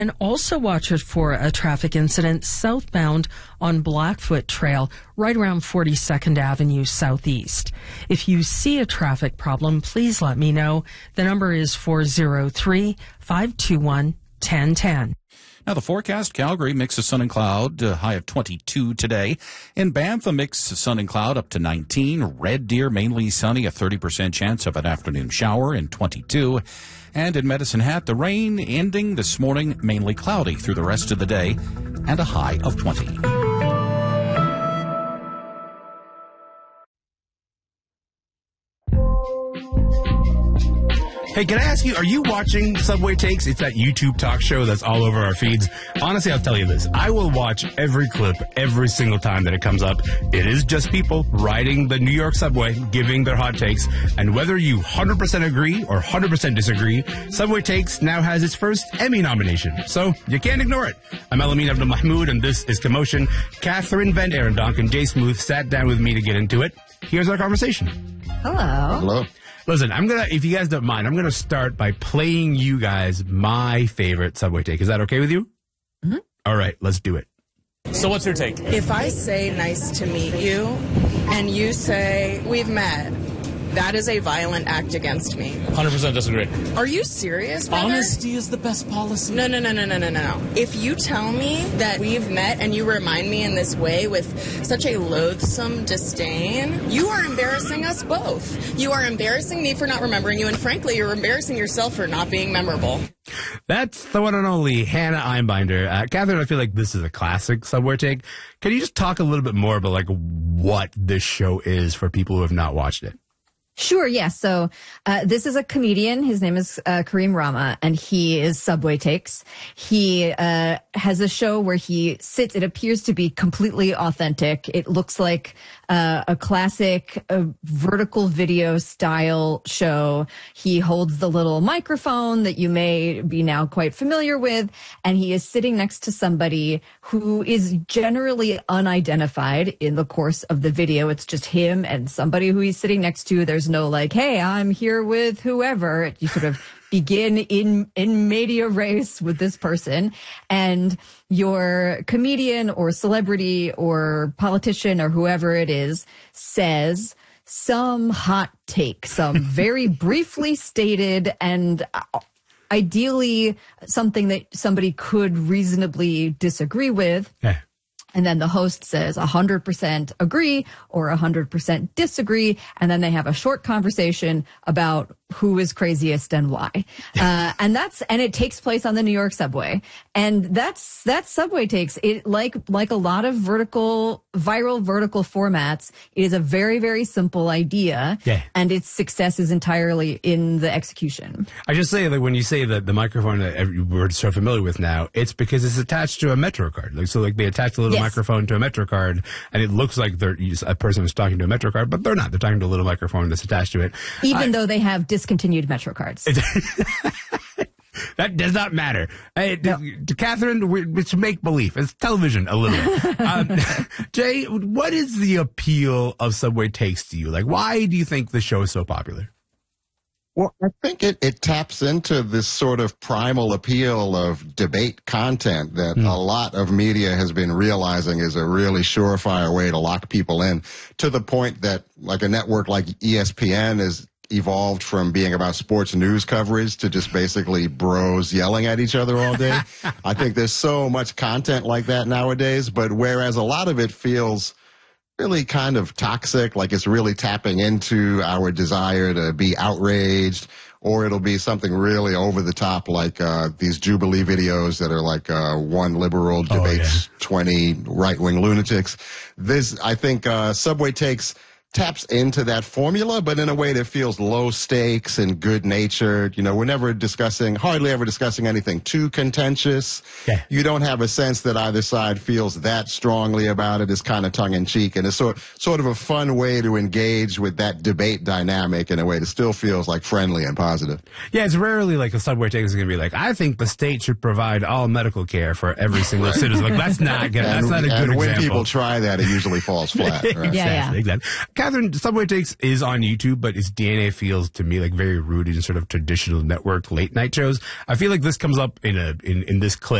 And also watch it for a traffic incident southbound on Blackfoot Trail, right around 42nd Avenue Southeast. If you see a traffic problem, please let me know. The number is 403-521-1010. Now the forecast, Calgary, mix of sun and cloud, high of 22 today. In Banff, a mix of sun and cloud up to 19. Red Deer, mainly sunny, a 30% chance of an afternoon shower in 22. And in Medicine Hat, the rain ending this morning, mainly cloudy through the rest of the day, and a high of 20. Hey, can I ask you, are you watching Subway Takes? It's that YouTube talk show that's all over our feeds. Honestly, I'll tell you this. I will watch every clip every single time that it comes up. It is just people riding the New York subway, giving their hot takes. And whether you 100% agree or 100% disagree, Subway Takes now has its first Emmy nomination. So you can't ignore it. I'm Elamin Abdul Mahmoud, and this is Commotion. Catherine Van Arendonk and Jay Smooth sat down with me to get into it. Here's our conversation. Hello. Hello. Listen, if you guys don't mind, I'm going to start by playing you guys my favorite Subway take. Is that okay with you? Mm-hmm. All right, let's do it. So what's your take? If I say nice to meet you and you say we've met, that is a violent act against me. 100% disagree. Are you serious, brother? Honesty is the best policy. No. If you tell me that we've met and you remind me in this way with such a loathsome disdain, you are embarrassing us both. You are embarrassing me for not remembering you, and frankly, you're embarrassing yourself for not being memorable. That's the one and only Hannah Einbinder. Catherine, I feel like this is a classic Subway take. Can you just talk a little bit more about like what this show is for people who have not watched it? Sure, yeah. So this is a comedian. His name is Kareem Rama, and he is Subway Takes. He has a show where he sits. It appears to be completely authentic. It looks like a classic vertical video style show. He holds the little microphone that you may be now quite familiar with, and he is sitting next to somebody who is generally unidentified in the course of the video. It's just him and somebody who he's sitting next to. There's no like, hey, I'm here with whoever. You sort of begin in media res with this person, and your comedian or celebrity or politician or whoever it is says some hot take, some very briefly stated and ideally something that somebody could reasonably disagree with. Yeah. And then the host says 100% agree or 100% disagree. And then they have a short conversation about who is craziest and why. And it takes place on the New York subway. And that's Subway Takes. It like a lot of viral vertical formats, it is a very, very simple idea. Yeah. And its success is entirely in the execution. I just say that when you say that the microphone that we're so familiar with now, it's because it's attached to a Metro card. So they attach a little microphone to a Metro card, and it looks like a person was talking to a Metro card, but they're not. They're talking to a little microphone that's attached to it. Even though they have discontinued Metro cards. That does not matter. To Catherine, it's make-believe. It's television a little. Jay, what is the appeal of Subway Takes to you? Like, why do you think the show is so popular? Well, I think it taps into this sort of primal appeal of debate content that a lot of media has been realizing is a really surefire way to lock people in, to the point that like a network like ESPN is evolved from being about sports news coverage to just basically bros yelling at each other all day. I think there's so much content like that nowadays, but whereas a lot of it feels really kind of toxic, like it's really tapping into our desire to be outraged, or it'll be something really over the top, like these Jubilee videos that are like one liberal debates 20 right-wing lunatics. I think Subway Takes taps into that formula, but in a way that feels low stakes and good natured. You know, we're hardly ever discussing anything too contentious. Yeah. You don't have a sense that either side feels that strongly about it. It's kind of tongue in cheek, and it's sort of a fun way to engage with that debate dynamic in a way that still feels like friendly and positive. Yeah, it's rarely like a Subway Take is going to be like, I think the state should provide all medical care for every single citizen. Like, that's not a good example. And when people try that, it usually falls flat. Right? Exactly. Catherine, Subway Takes is on YouTube, but its DNA feels to me like very rooted in sort of traditional network late night shows. I feel like this comes up in this clip.